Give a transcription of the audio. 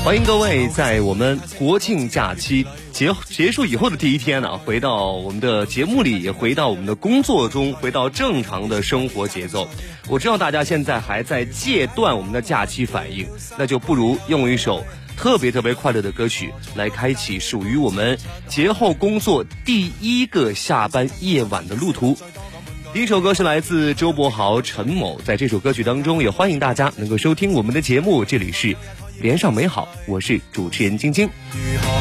欢迎各位在我们国庆假期结束以后的第一天呢，回到我们的节目里，也回到我们的工作中，回到正常的生活节奏。我知道大家现在还在戒断我们的假期反应，那就不如用一首特别快乐的歌曲来开启属于我们节后工作第一个下班夜晚的路途。第一首歌是来自周柏豪、陈某，在这首歌曲当中也欢迎大家能够收听我们的节目，这里是连上美好，我是主持人晶晶。